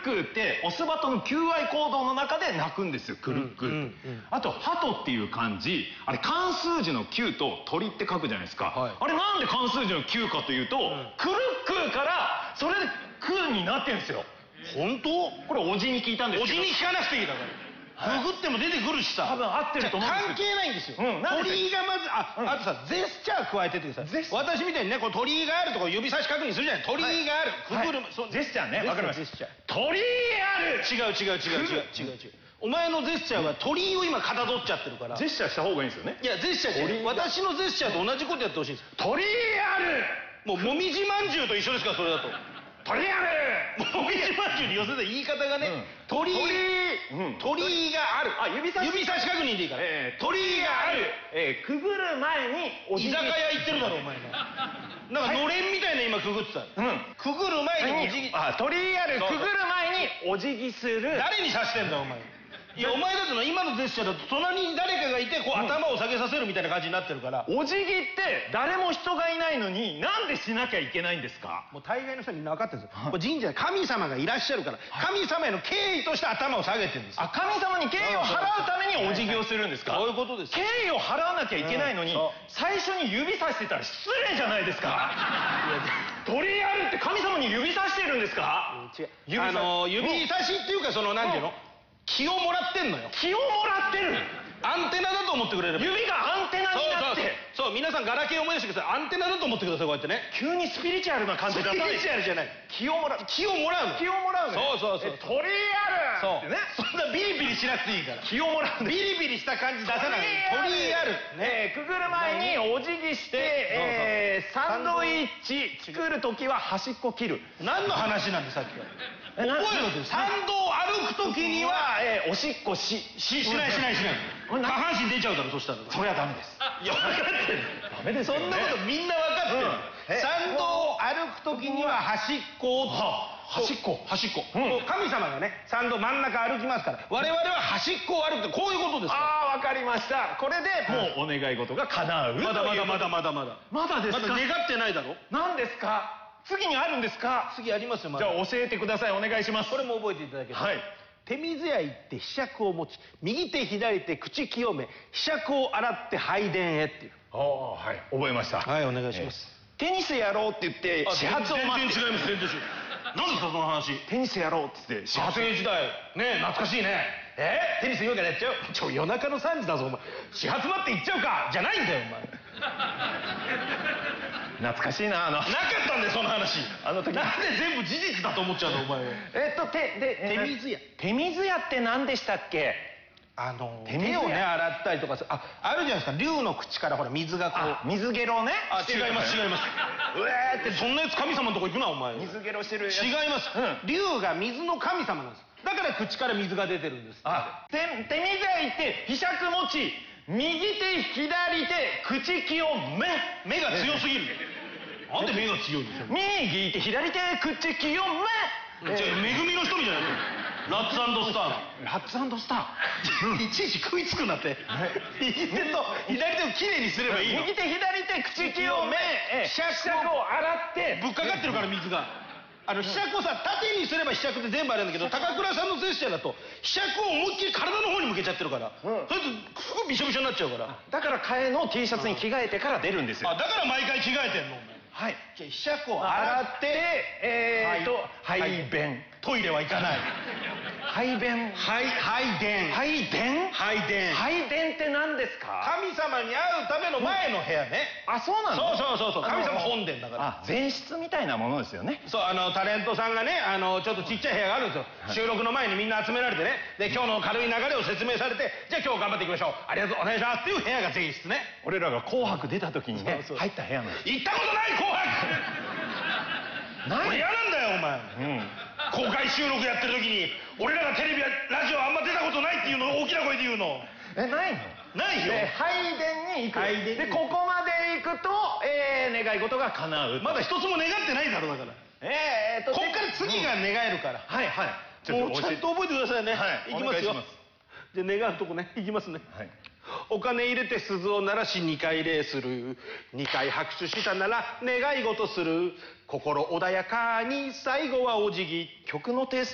クってオスバトの求愛行動の中で鳴くんですよ、クルック。あとハトっていう漢字、あれ漢数字の9と鳥って書くじゃないですか。あれなんで漢数字の9かというと、クルックからそれでクになってるんですよ。 本当？ これおじに聞いたんですけど。 おじに聞かなくていいだから。ググっても出てくるしさ。 多分合ってると思うんですよ。 関係ないんですよ。鳥居がまず、あとさ、ジェスチャー加えててください。私みたいにね、こう鳥居があるとこ指差し確認するじゃない。鳥居がある。くぐる。 ジェスチャーね。わかりました。鳥居ある。 違う。お前のジェスチャーは鳥居を今かたどっちゃってるから。 ジェスチャーした方がいいんですよね。 いや、ジェスチャー違う。私のジェスチャーと同じことやってほしいんです。 鳥居ある。 もうもみじまんじゅうと一緒ですから、それだと。 鳥居ある。 もみじまんじゅうに寄せた言い方がね、鳥居がある。指差し確認でいいから。鳥居がある。 くぐる前に居酒屋行ってるだろお前が。なんかのれんみたいな今くぐってた。くぐる前にお辞儀。 鳥居ある。くぐる前にお辞儀する。 誰に指してんだお前。いやお前だって今のジェスチャーだと隣に誰かがいてこう頭を下げさせるみたいな感じになってるから。 お辞儀って誰も人がいないのになんでしなきゃいけないんですか？ もう大概の人みんな分かってるんですよ。神社で神様がいらっしゃるから神様への敬意として頭を下げてるんですよ。 神様に敬意を払うためにお辞儀をするんですか？ そういうことです。 敬意を払わなきゃいけないのに最初に指さしてたら失礼じゃないですか。鳥居あるって神様に指さしてるんですか？ 違う。指差しっていうかそのなんていうの？気をもらってんのよ。 気をもらってる。 アンテナだと思ってくれれば。 指がアンテナになって。 そう皆さんガラケー思い出してください。アンテナだと思ってください。こうやってね。 急にスピリチュアルな感じだった。 スピリチュアルじゃない。気をもらうの。 気をもらうの。 そう。 鳥居ある。 そうね。そんなビリビリしなくていいから。 気をもらう。 ビリビリした感じ出さない。鳥居ある。 ね。くぐる前にお辞儀してサンドイッチ作るときは端っこ切る。 何の話なんでさっきは。覚えろって。参道を歩くときにはおしっこしない。下半身出ちゃうだろそしたら。 それはダメです。 いや分かってる。ダメですよね。そんなことみんな分かってる。参道を歩くときには端っこを。端っこ。神様がね参道真ん中歩きますから我々は端っこを歩くってこういうことですから。 ああ分かりました。これでもうお願い事が叶う。 まだですか？ まだ願ってないだろ。 何ですか？次にあるんですか？ 次ありますよ。 じゃあ教えてください。お願いします。 これも覚えていただければ。手水屋行って柄杓を持ち右手左手口清め柄杓を洗って拝殿へっていう。 はい覚えました。 はいお願いします。 テニスやろうって言って始発を待って。 全然違います。何ですかその話。 テニスやろうって言って始発時代ね懐かしいね。テニス今からやっちゃう。夜中の3時だぞお前。始発待って行っちゃうかじゃないんだよお前。 懐かしいななかったんだよその話。なんで全部事実だと思っちゃうのお前。 手水屋って何でしたっけ？ 手をね洗ったりとかあるじゃないですか。竜の口からほら水がこう。 水ゲロね。 違います。うえーってそんなやつ神様のとこ行くなお前。 水ゲロしてるやつ。 違います。竜が水の神様なんです。だから口から水が出てるんです。 手水屋行って柄杓持ち右手左手口清め。 目が強すぎる。なんで目が強いんですよ。 右手左手口清め。 めぐみの瞳じゃないラッツ&スター。 ラッツ&スター。 いちいち食いつくなって。右手と左手をきれいにすればいいの。 右手左手口清め。柄杓を洗ってぶっかかってるから水が。柄杓をさ縦にすれば柄杓って全部あるんだけど高倉さんのジェスチャーだと柄杓を思いっきり体の方に向けちゃってるからそれと服びしょびしょになっちゃうから。 だから替えの T シャツに着替えてから出るんですよ。 だから毎回着替えてんの。 はい。 柄杓を洗って排便。 トイレは行かない。 排便。 拝殿。 拝殿。 拝殿って何ですか？ 神様に会うための前の部屋ね。 そうなの？ そう神様本殿だから。 前室みたいなものですよね。 そうタレントさんがねちょっとちっちゃい部屋があるんですよ。収録の前にみんな集められてねで今日の軽い流れを説明されてじゃあ今日頑張っていきましょうありがとうお願いしますっていう部屋が前室ね。 俺らが紅白出た時にね入った部屋なの。 行ったことない紅白。俺嫌なんだよお前。公開収録やってる時に俺らがテレビやラジオあんま出たことないっていうのを大きな声で言うの。 ないの？ ないよ。 拝殿に行く。でここまで行くと願い事が叶う。 まだ一つも願ってないだろだから。こっから次が願えるから。もうちゃんと覚えてくださいね。いきますよ。じゃあ願うとこねいきますね。お金入れて鈴を鳴らし2回礼する2回拍手したなら願い事する心穏やかに最後はお辞儀。曲のテイスト